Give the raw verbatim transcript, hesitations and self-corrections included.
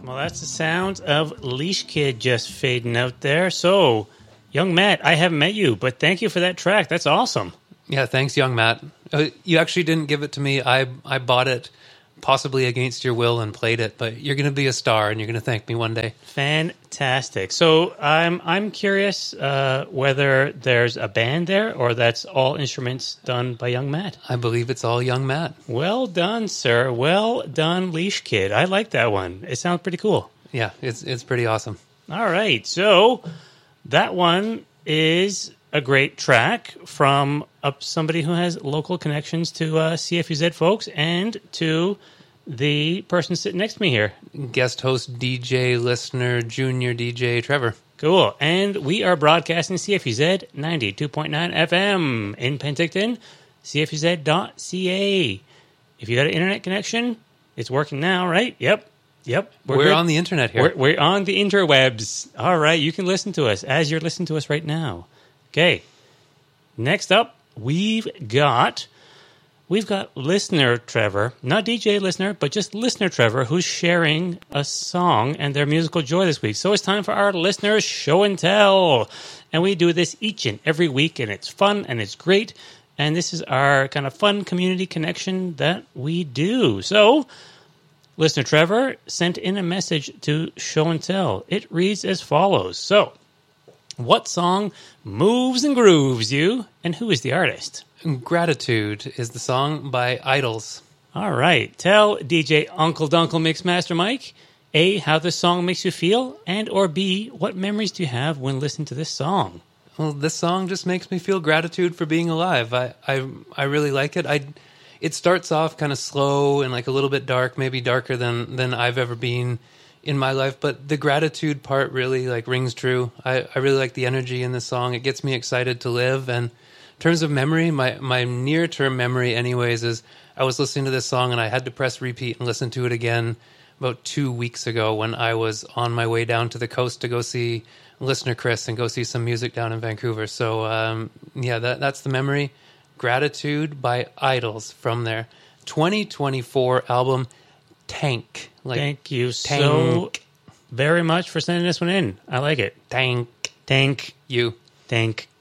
Well, that's the sound of Leash Kid just fading out there. So, young Matt, I haven't met you, but thank you for that track. That's awesome. Yeah, thanks, young Matt. Uh, you actually didn't give it to me. I I bought it possibly against your will and played it, but you're going to be a star and you're going to thank me one day. Fantastic. So I'm I'm curious uh, whether there's a band there or that's all instruments done by young Matt. I believe it's all young Matt. Well done, sir. Well done, Leash Kid. I like that one. It sounds pretty cool. Yeah, it's it's pretty awesome. All right. So that one is a great track from uh, somebody who has local connections to uh, C F U Z folks and to the person sitting next to me here. Guest host, D J, listener, junior D J, Trevor. Cool. And we are broadcasting C F U Z ninety-two point nine F M in Penticton, C F U Z dot C A. If you got an internet connection, it's working now, right? Yep. Yep. We're, we're on the internet here. We're, we're on the interwebs. All right. You can listen to us as you're listening to us right now. Okay, next up, we've got we've got listener Trevor, not D J listener, but just listener Trevor, who's sharing a song and their musical joy this week. So it's time for our listeners show and tell, and we do this each and every week, and it's fun and it's great, and this is our kind of fun community connection that we do. So, listener Trevor sent in a message to show and tell. It reads as follows. So, what song moves and grooves you, and who is the artist? Gratitude is the song by Idols. All right. Tell D J Uncle Dunkle Mixmaster Mike, A, how this song makes you feel, and or B, what memories do you have when listening to this song? Well, this song just makes me feel gratitude for being alive. I I, I really like it. I It starts off kind of slow and like a little bit dark, maybe darker than, than I've ever been in my life, but the gratitude part really like rings true. I, I really like the energy in the song. It gets me excited to live. And in terms of memory, my, my near-term memory anyways is I was listening to this song and I had to press repeat and listen to it again about two weeks ago when I was on my way down to the coast to go see listener Chris and go see some music down in Vancouver. So um, yeah, that that's the memory. Gratitude by Idols from their twenty twenty-four album, Tank. Like, Thank you tank. so very much for sending this one in. I like it. Tank. Tank. You. Tank.